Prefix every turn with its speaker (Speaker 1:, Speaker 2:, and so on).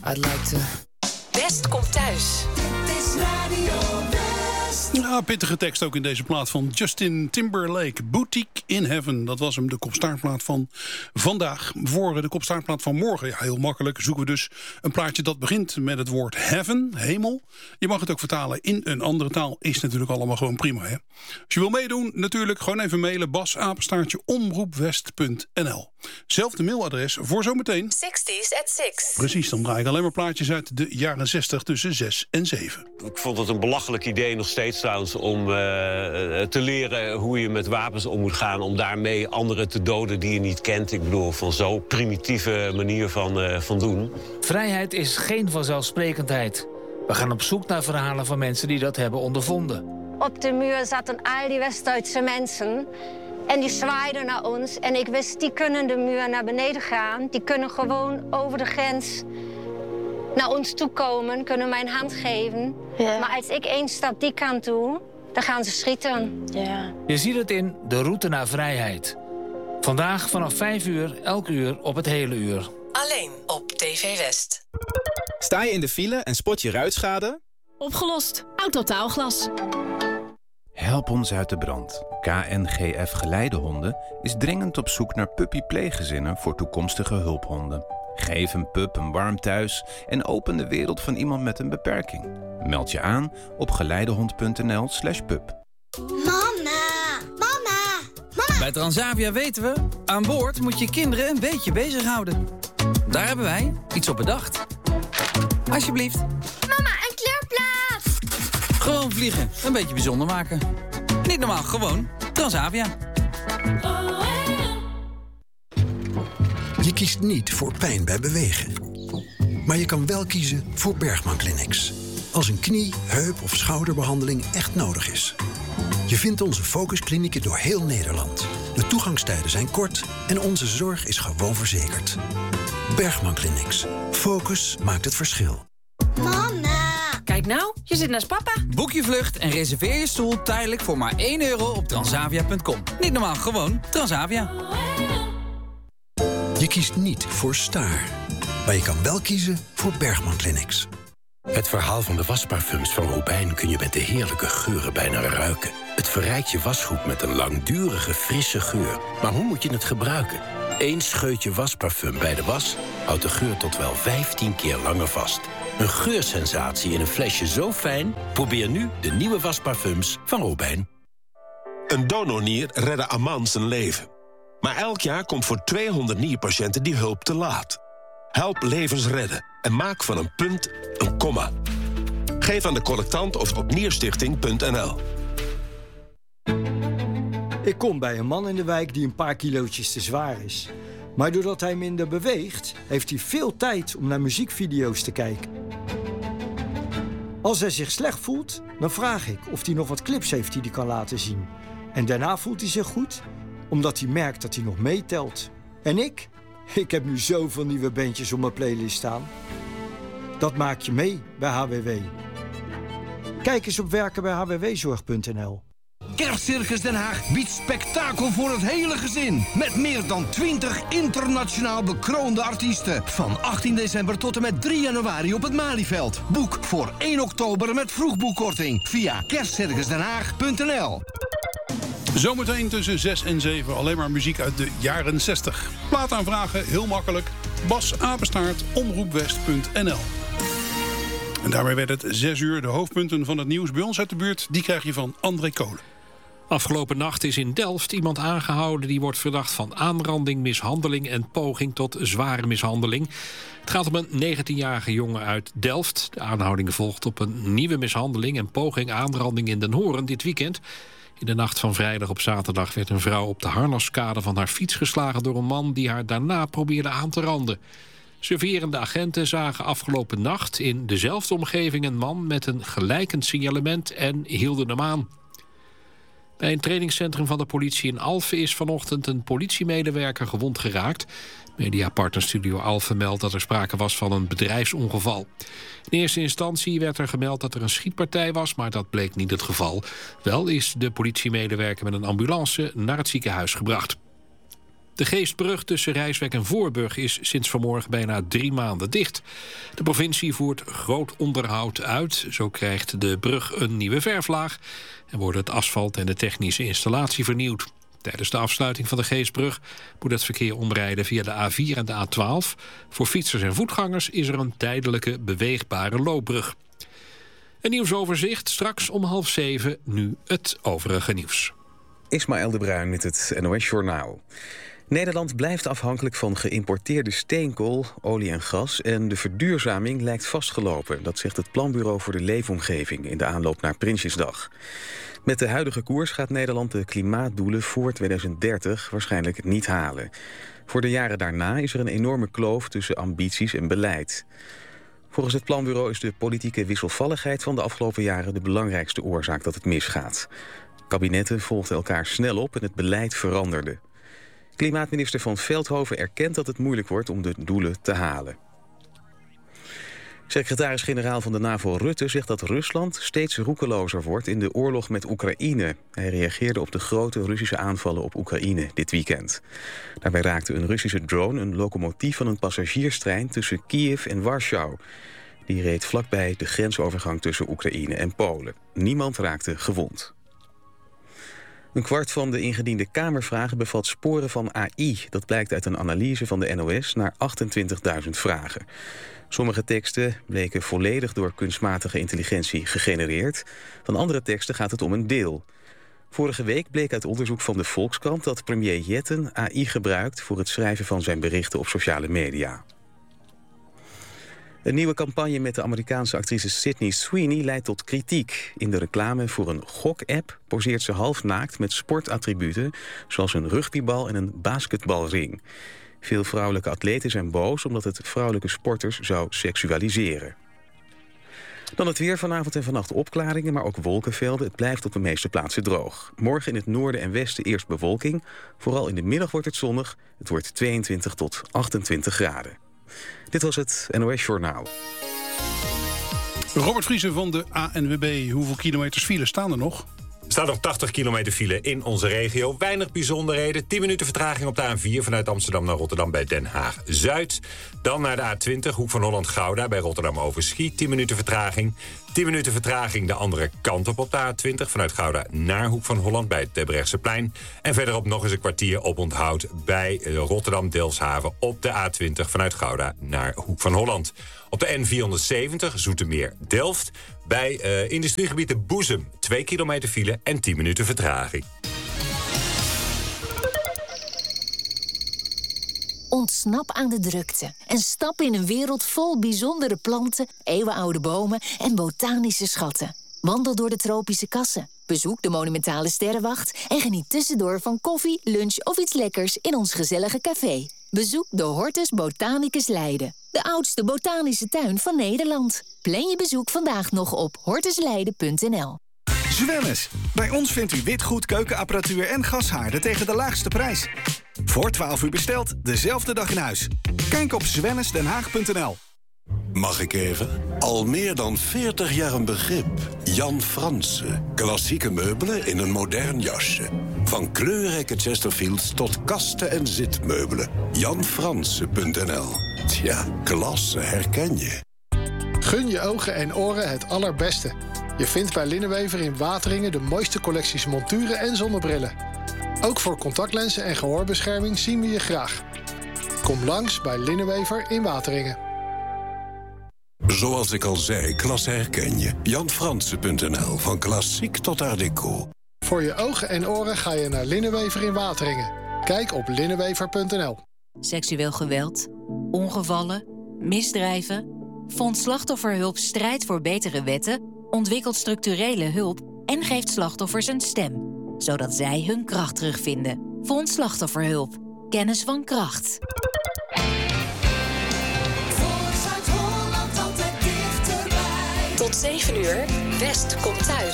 Speaker 1: I'd like to...
Speaker 2: West komt thuis.
Speaker 3: Dit is Radio West.
Speaker 4: Ja, pittige tekst ook in deze plaat van Justin Timberlake. Boutique in Heaven, dat was hem, de kopstaartplaat van vandaag. Voor de kopstaartplaat van morgen, ja, heel makkelijk, zoeken we dus een plaatje dat begint met het woord heaven, hemel. Je mag het ook vertalen in een andere taal, is natuurlijk allemaal gewoon prima, hè. Als je wil meedoen, natuurlijk gewoon even mailen, bas@omroepwest.nl. Zelfde mailadres voor zometeen.
Speaker 2: 60s at 6.
Speaker 4: Precies, dan draai ik alleen maar plaatjes uit de jaren 60 tussen 6 en 7.
Speaker 5: Ik vond het een belachelijk idee, nog steeds trouwens, om te leren hoe je met wapens om moet gaan, om daarmee anderen te doden die je niet kent. Ik bedoel, van zo'n primitieve manier van doen.
Speaker 6: Vrijheid is geen vanzelfsprekendheid. We gaan op zoek naar verhalen van mensen die dat hebben ondervonden.
Speaker 7: Op de muur zaten al die West-Duitse mensen. En die zwaaiden naar ons. En ik wist, die kunnen de muur naar beneden gaan. Die kunnen gewoon over de grens naar ons toe komen. Kunnen mij een hand geven. Ja. Maar als ik 1 stap die kant toe, dan gaan ze schieten. Ja.
Speaker 6: Je ziet het in De Route naar Vrijheid. Vandaag vanaf 5 uur, elk uur op het hele uur.
Speaker 2: Alleen op TV West.
Speaker 8: Sta je in de file en spot je ruitschade?
Speaker 9: Opgelost. Autotaalglas.
Speaker 10: Help ons uit de brand. KNGF Geleidehonden is dringend op zoek naar puppy-pleeggezinnen voor toekomstige hulphonden. Geef een pup een warm thuis en open de wereld van iemand met een beperking. Meld je aan op geleidehond.nl/pup.
Speaker 3: Mama!
Speaker 11: Bij Transavia weten we, aan boord moet je kinderen een beetje bezighouden. Daar hebben wij iets op bedacht. Alsjeblieft.
Speaker 3: Mama, een kleurplaat!
Speaker 11: Gewoon vliegen, een beetje bijzonder maken. Niet normaal, gewoon Transavia.
Speaker 12: Je kiest niet voor pijn bij bewegen. Maar je kan wel kiezen voor Bergman Clinics. Als een knie, heup of schouderbehandeling echt nodig is. Je vindt onze focusklinieken door heel Nederland. De toegangstijden zijn kort en onze zorg is gewoon verzekerd. Bergman Clinics. Focus maakt het verschil.
Speaker 3: Mama!
Speaker 9: Kijk nou, je zit naast papa.
Speaker 11: Boek je vlucht en reserveer je stoel tijdelijk voor maar €1 op transavia.com. Niet normaal, gewoon Transavia.
Speaker 12: Je kiest niet voor Staar. Maar je kan wel kiezen voor Bergman Clinics.
Speaker 13: Het verhaal van de wasparfums van Robijn kun je met de heerlijke geuren bijna ruiken. Het verrijkt je wasgoed met een langdurige, frisse geur. Maar hoe moet je het gebruiken? 1 scheutje wasparfum bij de was houdt de geur tot wel 15 keer langer vast. Een geursensatie in een flesje zo fijn? Probeer nu de nieuwe wasparfums van Robijn.
Speaker 14: Een donornier redde Aman zijn leven. Maar elk jaar komt voor 200 nierpatiënten die hulp te laat. Help levens redden en maak van een punt een komma. Geef aan de collectant of op nierstichting.nl.
Speaker 15: Ik kom bij een man in de wijk die een paar kilootjes te zwaar is. Maar doordat hij minder beweegt, heeft hij veel tijd om naar muziekvideo's te kijken. Als hij zich slecht voelt, dan vraag ik of hij nog wat clips heeft die hij kan laten zien. En daarna voelt hij zich goed, omdat hij merkt dat hij nog meetelt. En ik heb nu zoveel nieuwe bandjes op mijn playlist staan. Dat maak je mee bij HWW. Kijk eens op werkenbijhwwzorg.nl.
Speaker 16: Kerstcircus Den Haag biedt spektakel voor het hele gezin. Met meer dan 20 internationaal bekroonde artiesten. Van 18 december tot en met 3 januari op het Malieveld. Boek voor 1 oktober met vroegboekkorting via kerstcircusdenhaag.nl.
Speaker 4: Zometeen tussen 6 en 7 alleen maar muziek uit de jaren 60. Plaat aanvragen, heel makkelijk. bas@omroepwest.nl. En daarmee werd het 6 uur. De hoofdpunten van het nieuws bij ons uit de buurt, die krijg je van André Kolen.
Speaker 17: Afgelopen nacht is in Delft iemand aangehouden die wordt verdacht van aanranding, mishandeling en poging tot zware mishandeling. Het gaat om een 19-jarige jongen uit Delft. De aanhouding volgt op een nieuwe mishandeling en poging aanranding in Den Hoorn dit weekend. In de nacht van vrijdag op zaterdag werd een vrouw op de harnaskade van haar fiets geslagen door een man die haar daarna probeerde aan te randen. Surveerende agenten zagen afgelopen nacht in dezelfde omgeving een man met een gelijkend signalement en hielden hem aan. Bij een trainingscentrum van de politie in Alphen is vanochtend een politiemedewerker gewond geraakt. Mediapartnerstudio Alphen meldt dat er sprake was van een bedrijfsongeval. In eerste instantie werd er gemeld dat er een schietpartij was, maar dat bleek niet het geval. Wel is de politiemedewerker met een ambulance naar het ziekenhuis gebracht. De Geestbrug tussen Rijswijk en Voorburg is sinds vanmorgen bijna 3 maanden dicht. De provincie voert groot onderhoud uit. Zo krijgt de brug een nieuwe verflaag en worden het asfalt en de technische installatie vernieuwd. Tijdens de afsluiting van de Geestbrug moet het verkeer omrijden via de A4 en de A12. Voor fietsers en voetgangers is er een tijdelijke beweegbare loopbrug. Een nieuwsoverzicht, straks om 6:30, nu het overige nieuws.
Speaker 1: Ismaël de Bruin met het NOS Journaal. Nederland blijft afhankelijk van geïmporteerde steenkool, olie en gas en de verduurzaming lijkt vastgelopen. Dat zegt het Planbureau voor de Leefomgeving in de aanloop naar Prinsjesdag. Met de huidige koers gaat Nederland de klimaatdoelen voor 2030 waarschijnlijk niet halen. Voor de jaren daarna is er een enorme kloof tussen ambities en beleid. Volgens het planbureau is de politieke wisselvalligheid van de afgelopen jaren de belangrijkste oorzaak dat het misgaat. Kabinetten volgden elkaar snel op en het beleid veranderde. Klimaatminister Van Veldhoven erkent dat het moeilijk wordt om de doelen te halen. Secretaris-generaal van de NAVO Rutte zegt dat Rusland steeds roekelozer wordt in de oorlog met Oekraïne. Hij reageerde op de grote Russische aanvallen op Oekraïne dit weekend. Daarbij raakte een Russische drone een locomotief van een passagierstrein tussen Kiev en Warschau. Die reed vlakbij de grensovergang tussen Oekraïne en Polen. Niemand raakte gewond. Een kwart van de ingediende Kamervragen bevat sporen van AI. Dat blijkt uit een analyse van de NOS naar 28.000 vragen. Sommige teksten bleken volledig door kunstmatige intelligentie gegenereerd. Van andere teksten gaat het om een deel. Vorige week bleek uit onderzoek van de Volkskrant dat premier Jetten AI gebruikt voor het schrijven van zijn berichten op sociale media. Een nieuwe campagne met de Amerikaanse actrice Sydney Sweeney leidt tot kritiek. In de reclame voor een gok-app poseert ze halfnaakt met sportattributen, zoals een rugbybal en een basketbalring. Veel vrouwelijke atleten zijn boos omdat het vrouwelijke sporters zou seksualiseren. Dan het weer, vanavond en vannacht opklaringen, maar ook wolkenvelden. Het blijft op de meeste plaatsen droog. Morgen in het noorden en westen eerst bewolking. Vooral in de middag wordt het zonnig. Het wordt 22 tot 28 graden. Dit was het NOS Journaal.
Speaker 4: Robert Vriesen van de ANWB. Hoeveel kilometers file staan er nog?
Speaker 18: Er staat nog 80 kilometer file in onze regio. Weinig bijzonderheden. 10 minuten vertraging op de A4 vanuit Amsterdam naar Rotterdam bij Den Haag-Zuid. Dan naar de A20, Hoek van Holland-Gouda bij Rotterdam-Overschie. 10 minuten vertraging. 10 minuten vertraging de andere kant op de A20... vanuit Gouda naar Hoek van Holland bij het Terbrechtseplein. En verderop nog eens een kwartier op onthoud bij Rotterdam-Delfshaven... op de A20 vanuit Gouda naar Hoek van Holland. Op de N470 Zoetermeer-Delft bij industriegebied de Boezem. 2 kilometer file en 10 minuten vertraging.
Speaker 19: Ontsnap aan de drukte en stap in een wereld vol bijzondere planten, eeuwenoude bomen en botanische schatten. Wandel door de tropische kassen, bezoek de monumentale sterrenwacht en geniet tussendoor van koffie, lunch of iets lekkers in ons gezellige café. Bezoek de Hortus Botanicus Leiden, de oudste botanische tuin van Nederland. Plan je bezoek vandaag nog op hortusleiden.nl.
Speaker 20: Zwemmes. Bij ons vindt u witgoed, keukenapparatuur en gashaarden tegen de laagste prijs. Voor 12 uur besteld, dezelfde dag in huis. Kijk op zwemmesdenhaag.nl.
Speaker 21: Mag ik even? Al meer dan 40 jaar een begrip. Jan Fransen. Klassieke meubelen in een modern jasje. Van kleurrijke Chesterfields tot kasten en zitmeubelen. JanFransen.nl. Tja, klasse herken je.
Speaker 22: Gun je ogen en oren het allerbeste. Je vindt bij Linnenwever in Wateringen de mooiste collecties monturen en zonnebrillen. Ook voor contactlenzen en gehoorbescherming zien we je graag. Kom langs bij Linnenwever in Wateringen.
Speaker 21: Zoals ik al zei, klasse herken je. JanFransen.nl. Van klassiek tot art déco.
Speaker 22: Voor je ogen en oren ga je naar Linnenwever in Wateringen. Kijk op linnenwever.nl.
Speaker 23: Seksueel geweld, ongevallen, misdrijven. Fonds Slachtofferhulp strijdt voor betere wetten, ontwikkelt structurele hulp en geeft slachtoffers een stem, zodat zij hun kracht terugvinden. Fonds Slachtofferhulp. Kennis van kracht.
Speaker 2: Tot 7 uur, West komt thuis.